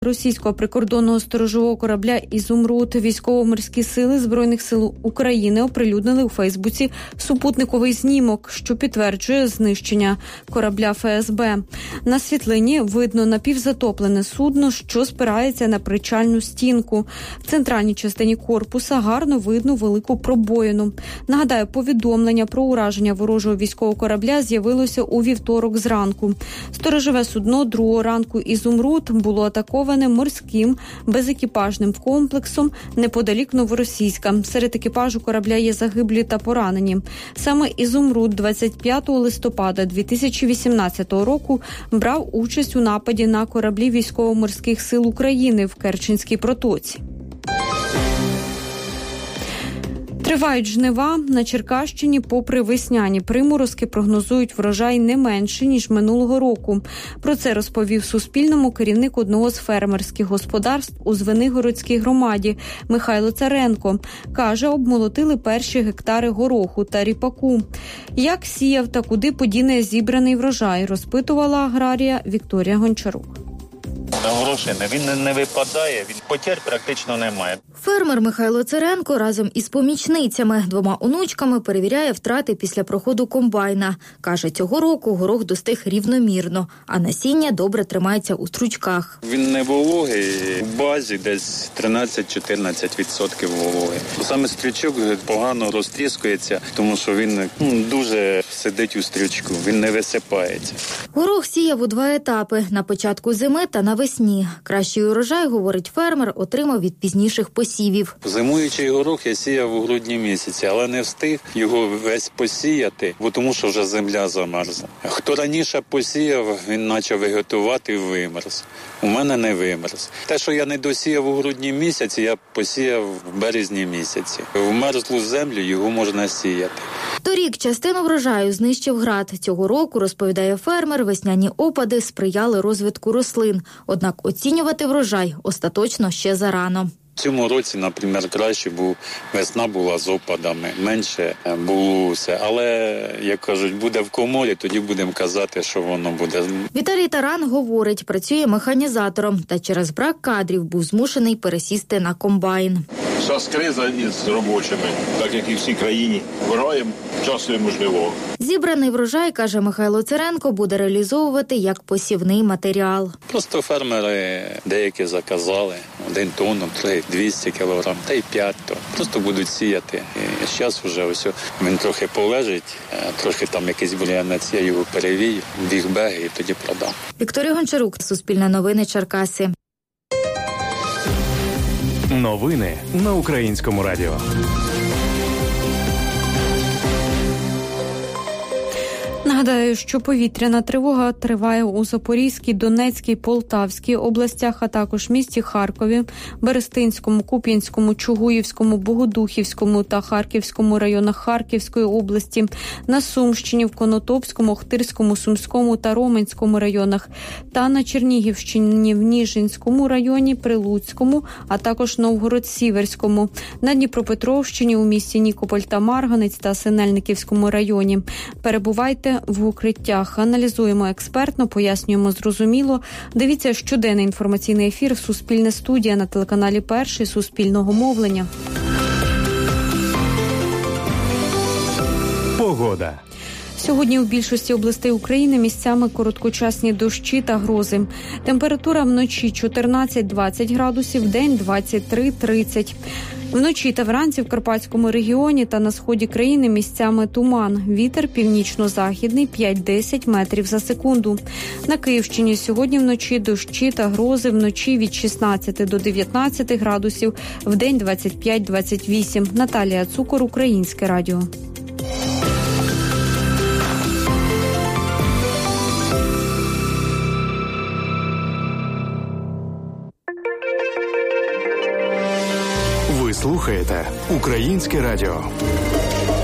російського прикордонного сторожового корабля «Ізумруд» військово-морські сили Збройних сил України оприлюднили у Фейсбуці супутниковий знімок, що підтверджує знищення корабля ФСБ. На світлині видно напівзатоплене судно, що спирається на причальну стінку. В центральній частині корпуса гарно видно велику пробоїну. Нагадаю, повідомлення про ураження ворожого військового корабля з'явилося у вівторок зранку. Сторожове судно другого ранку «Ізумруд» було атаковане морським безекіпажним комплексом неподалік Новоросійська. Серед екіпажу корабля є загиблі та поранені. Саме «Ізумруд» 25 листопада 2018 року брав участь у нападі на кораблі військово-морських сил України в Керченській протоці. Тривають жнива. На Черкащині попри весняні приморозки прогнозують врожай не менше, ніж минулого року. Про це розповів Суспільному керівник одного з фермерських господарств у Звенигородській громаді Михайло Царенко. Каже, обмолотили перші гектари гороху та ріпаку. Як сіяв та куди подіне зібраний врожай, розпитувала аграрія Вікторія Гончарук. Грошей він не випадає, потерь практично немає. Фермер Михайло Царенко разом із помічницями, 2 онучками перевіряє втрати після проходу комбайна. Каже, цього року горох достиг рівномірно, а насіння добре тримається у стручках. Він не вологий, в базі десь 13-14% вологи. Саме стрючок погано розтріскується, тому що він дуже сидить у стрючку, він не висипається. Горох сіяв у 2 етапи – на початку зими та навесні. Кращий урожай, говорить фермер, отримав від пізніших посівів. Зимуючий горох я сіяв у грудні місяці, але не встиг його весь посіяти, бо тому що вже земля замерзла. Хто раніше посіяв, він почав виготувати і вимерз. У мене не вимерз. Те, що я не досіяв у грудні місяці, я посіяв в березні місяці. В мерзлу землю його можна сіяти. Торік частину врожаю знищив град. Цього року, розповідає фермер, весняні опади сприяли розвитку рослин. Однак оцінювати врожай остаточно ще зарано. В цьому році, наприклад, краще весна була з опадами, менше було все. Але, як кажуть, буде в коморі, тоді будемо казати, що воно буде. Віталій Таран говорить, працює механізатором та через брак кадрів був змушений пересісти на комбайн. Зараз криза із робочими, так як і всій країні. Вираємо часу і можливо. Зібраний врожай, каже Михайло Царенко, буде реалізовувати як посівний матеріал. Просто фермери деякі заказали 1 тонну, 200 кілограм, та й 5 тонн. Просто будуть сіяти. І зараз вже ось він трохи полежить, трохи там якийсь бур'янець, я його перевію, бігбеги і тоді продам. Вікторія Гончарук, Суспільне новини, Черкаси. Новини на Українському радіо. Нагадаю, що повітряна тривога триває у Запорізькій, Донецькій, Полтавській областях, а також місті Харкові, Берестинському, Куп'янському, Чугуївському, Богодухівському та Харківському районах Харківської області, на Сумщині, в Конотопському, Охтирському, Сумському та Роменському районах, та на Чернігівщині, в Ніжинському районі, Прилуцькому, а також Новгород-Сіверському, на Дніпропетровщині, у місті Нікополь та Марганець та Синельниківському районі. Перебувайте в укриттях. Аналізуємо експертно, пояснюємо зрозуміло. Дивіться щоденний інформаційний ефір «Суспільне студія» на телеканалі «Перший» Суспільного мовлення. Погода. Сьогодні у більшості областей України місцями короткочасні дощі та грози. Температура вночі 14-20 градусів, вдень 23-30. Вночі та вранці в Карпатському регіоні та на сході країни місцями туман. Вітер північно-західний 5-10 метрів за секунду. На Київщині сьогодні вночі дощі та грози, вночі від 16 до 19 градусів, вдень 25-28. Наталія Цукор, Українське радіо. Ви слухаєте Українське радіо.